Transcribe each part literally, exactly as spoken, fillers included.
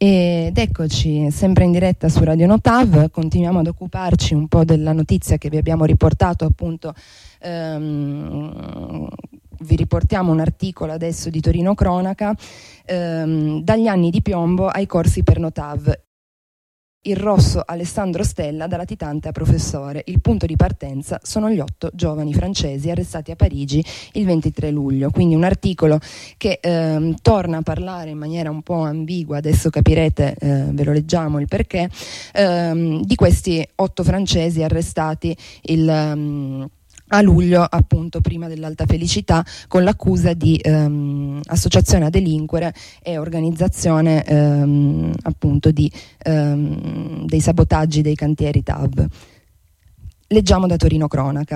Ed eccoci, sempre in diretta su Radio Notav, continuiamo ad occuparci un po' della notizia che vi abbiamo riportato, appunto, ehm, vi riportiamo un articolo adesso di Torino Cronaca, ehm, dagli anni di piombo ai corsi per Notav. Il rosso Alessandro Stella da latitante a professore. Il punto di partenza sono gli otto giovani francesi arrestati a Parigi il ventitré luglio. Quindi un articolo che ehm, torna a parlare in maniera un po' ambigua, adesso capirete, eh, ve lo leggiamo il perché, ehm, di questi otto francesi arrestati il... Um, a luglio, appunto, prima dell'Alta Felicità, con l'accusa di ehm, associazione a delinquere e organizzazione ehm, appunto di, ehm, dei sabotaggi dei cantieri T A V. Leggiamo da Torino Cronaca.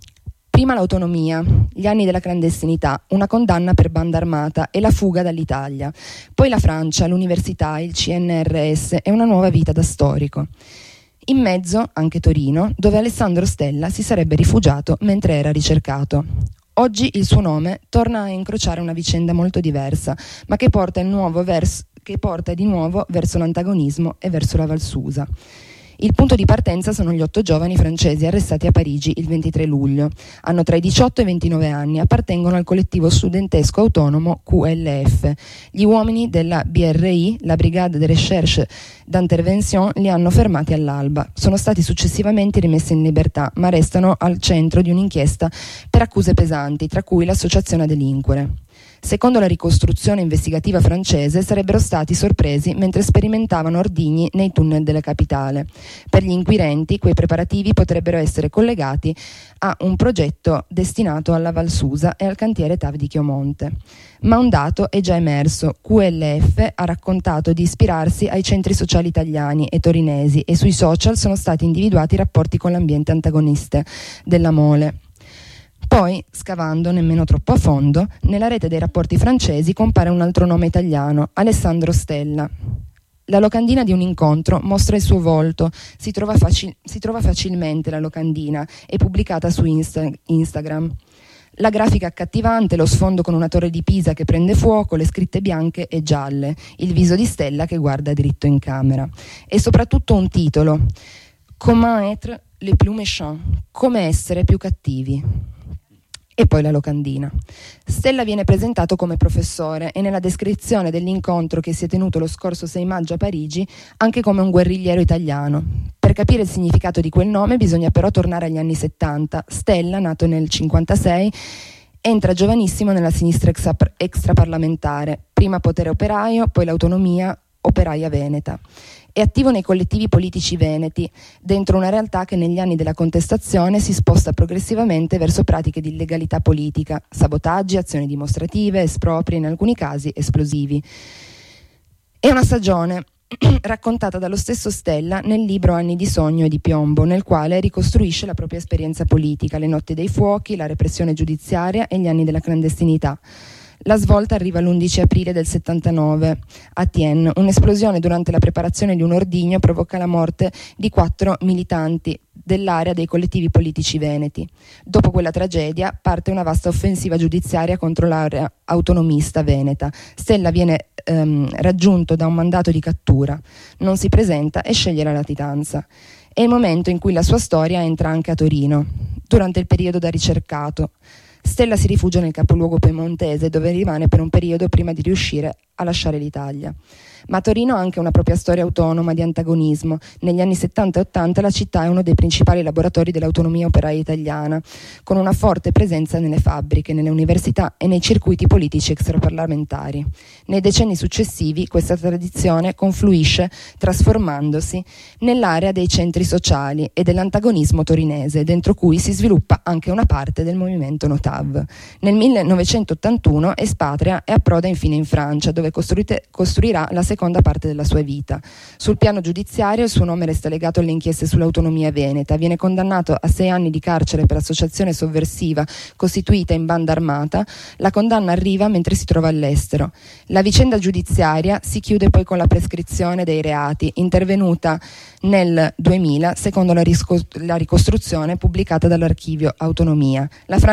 Prima l'autonomia, gli anni della clandestinità, una condanna per banda armata e la fuga dall'Italia. Poi la Francia, l'università, il C N R S e una nuova vita da storico. In mezzo anche Torino, dove Alessandro Stella si sarebbe rifugiato mentre era ricercato. Oggi il suo nome torna a incrociare una vicenda molto diversa, ma che porta, il nuovo vers- che porta di nuovo verso l'antagonismo e verso la Valsusa. Il punto di partenza sono gli otto giovani francesi arrestati a Parigi il ventitré luglio. Hanno tra i diciotto e i ventinove anni, appartengono al collettivo studentesco autonomo Q L F. Gli uomini della B R I, la Brigade de Recherche d'Intervention, li hanno fermati all'alba. Sono stati successivamente rimessi in libertà, ma restano al centro di un'inchiesta per accuse pesanti, tra cui l'associazione a delinquere. Secondo la ricostruzione investigativa francese, sarebbero stati sorpresi mentre sperimentavano ordigni nei tunnel della capitale. Per gli inquirenti, quei preparativi potrebbero essere collegati a un progetto destinato alla Valsusa e al cantiere T A V di Chiomonte. Ma un dato è già emerso: Q L F ha raccontato di ispirarsi ai centri sociali italiani e torinesi e sui social sono stati individuati rapporti con l'ambiente antagonista della Mole. Poi, scavando nemmeno troppo a fondo, nella rete dei rapporti francesi compare un altro nome italiano, Alessandro Stella. La locandina di un incontro mostra il suo volto, si trova, facil- si trova facilmente la locandina, è pubblicata su Insta- Instagram. La grafica accattivante, lo sfondo con una torre di Pisa che prende fuoco, le scritte bianche e gialle, il viso di Stella che guarda dritto in camera. E soprattutto un titolo, Comment être les plus méchants, come essere più cattivi. E poi la locandina. Stella viene presentato come professore e nella descrizione dell'incontro che si è tenuto lo scorso sei maggio a Parigi anche come un guerrigliero italiano. Per capire il significato di quel nome bisogna però tornare agli anni settanta. Stella, nato nel cinquantasei, entra giovanissimo nella sinistra extra- extraparlamentare, prima Potere Operaio, poi l'Autonomia Operaia Veneta. È attivo nei collettivi politici veneti, dentro una realtà che negli anni della contestazione si sposta progressivamente verso pratiche di illegalità politica, sabotaggi, azioni dimostrative, espropri, in alcuni casi esplosivi. È una stagione raccontata dallo stesso Stella nel libro Anni di sogno e di piombo, nel quale ricostruisce la propria esperienza politica, le notti dei fuochi, la repressione giudiziaria e gli anni della clandestinità. La svolta arriva l'undici aprile del settantanove a Thiene. Un'esplosione durante la preparazione di un ordigno provoca la morte di quattro militanti dell'area dei collettivi politici veneti. Dopo quella tragedia parte una vasta offensiva giudiziaria contro l'area autonomista veneta. Stella viene ehm, raggiunto da un mandato di cattura, non si presenta e sceglie la latitanza. È il momento in cui la sua storia entra anche a Torino, durante il periodo da ricercato. Stella si rifugia nel capoluogo piemontese, dove rimane per un periodo prima di riuscire a lasciare l'Italia. Ma Torino ha anche una propria storia autonoma di antagonismo. Negli anni settanta e ottanta la città è uno dei principali laboratori dell'autonomia operaia italiana, con una forte presenza nelle fabbriche, nelle università e nei circuiti politici extraparlamentari. Nei decenni successivi questa tradizione confluisce, trasformandosi nell'area dei centri sociali e dell'antagonismo torinese, dentro cui si sviluppa anche una parte del movimento Notav. Nel millenovecentottantuno espatria e approda infine in Francia, dove costruirà la seconda parte della sua vita. Sul piano giudiziario il suo nome resta legato alle inchieste sull'autonomia veneta. Viene condannato a sei anni di carcere per associazione sovversiva costituita in banda armata. La condanna arriva mentre si trova all'estero. La vicenda giudiziaria si chiude poi con la prescrizione dei reati, intervenuta nel duemila secondo la, risco- la ricostruzione pubblicata dall'archivio Autonomia. La Francia diventa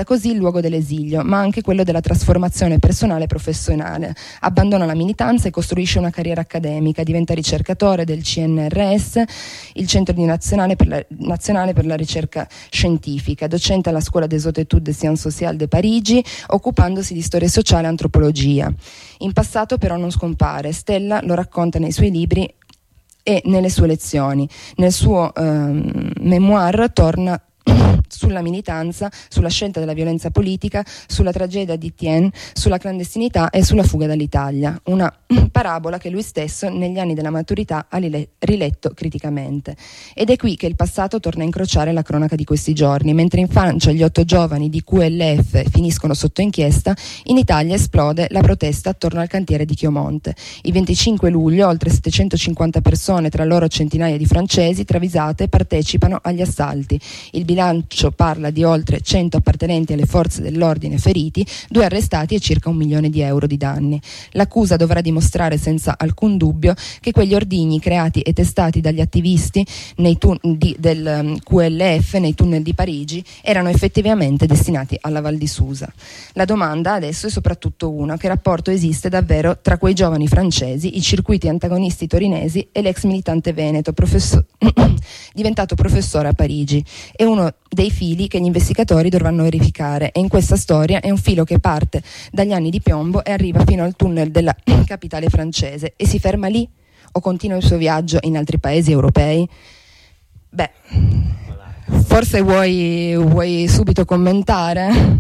diventa così il luogo dell'esilio, ma anche quello della trasformazione personale e professionale. Abbandona la militanza e costruisce una carriera accademica, diventa ricercatore del C N R S, il Centro di Nazionale per la, Nazionale per la Ricerca Scientifica, docente alla Scuola des Hautes Études des Sciences Sociales de Parigi, occupandosi di storia sociale e antropologia. In passato però non scompare, Stella lo racconta nei suoi libri e nelle sue lezioni. Nel suo ehm, memoir torna sulla militanza, sulla scelta della violenza politica, sulla tragedia di Etienne, sulla clandestinità e sulla fuga dall'Italia. Una parabola che lui stesso negli anni della maturità ha riletto criticamente. Ed è qui che il passato torna a incrociare la cronaca di questi giorni. Mentre in Francia gli otto giovani di Q L F finiscono sotto inchiesta, in Italia esplode la protesta attorno al cantiere di Chiomonte. Il venticinque luglio oltre settecentocinquanta persone, tra loro centinaia di francesi, travisate, partecipano agli assalti. Il bilancio parla di oltre cento appartenenti alle forze dell'ordine feriti, due arrestati e circa un milione di euro di danni. L'accusa dovrà dimostrare senza alcun dubbio che quegli ordigni creati e testati dagli attivisti nei tun- di, del Q L F nei tunnel di Parigi erano effettivamente destinati alla Val di Susa. La domanda adesso è soprattutto una: che rapporto esiste davvero tra quei giovani francesi, i circuiti antagonisti torinesi e l'ex militante veneto, professor- diventato professore a Parigi? È uno dei fili che gli investigatori dovranno verificare, e in questa storia è un filo che parte dagli anni di piombo e arriva fino al tunnel della capitale francese. E si ferma lì o continua il suo viaggio in altri paesi europei? Beh, forse vuoi, vuoi subito commentare?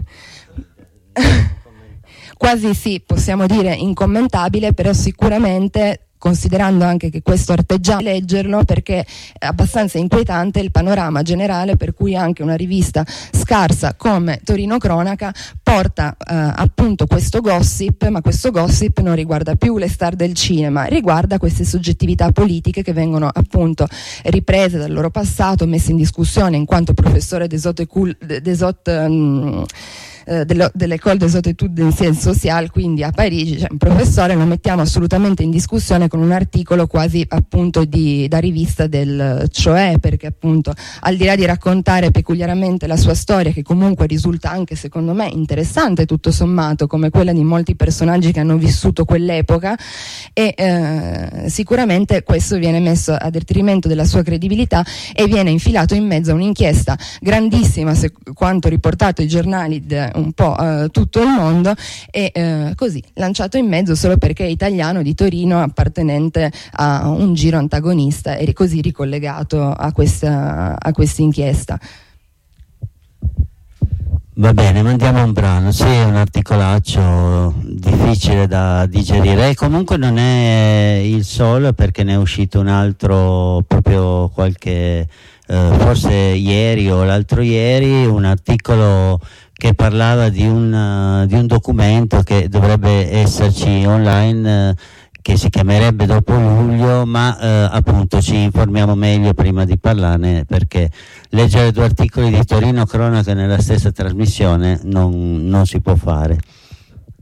Quasi sì, possiamo dire incommentabile, però sicuramente, considerando anche che questo arteggiano leggerlo, perché è abbastanza inquietante il panorama generale, per cui anche una rivista scarsa come Torino Cronaca porta eh, appunto questo gossip, ma questo gossip non riguarda più le star del cinema, riguarda queste soggettività politiche che vengono appunto riprese dal loro passato, messe in discussione in quanto professore des Hautes Écoles, des Hautes, um, dell'École des Hautes Études des Sciences Sociales, quindi a Parigi, cioè un professore lo mettiamo assolutamente in discussione con un articolo quasi appunto di, da rivista del Cioè, perché appunto al di là di raccontare peculiarmente la sua storia, che comunque risulta anche secondo me interessante tutto sommato, come quella di molti personaggi che hanno vissuto quell'epoca, e eh, sicuramente questo viene messo a detrimento della sua credibilità e viene infilato in mezzo a un'inchiesta grandissima, se quanto riportato ai giornali de, un po' eh, tutto il mondo, e eh, così lanciato in mezzo solo perché è italiano, di Torino, appartenente a un giro antagonista, e così ricollegato a questa a questa inchiesta. Va bene, mandiamo un brano. Sì, è un articolaccio difficile da digerire, e comunque non è il solo, perché ne è uscito un altro proprio qualche eh, forse ieri o l'altro ieri, un articolo che parlava di un, uh, di un documento che dovrebbe esserci online, uh, che si chiamerebbe Dopo luglio, ma uh, appunto ci informiamo meglio prima di parlarne, perché leggere due articoli di Torino Cronaca nella stessa trasmissione non, non si può fare.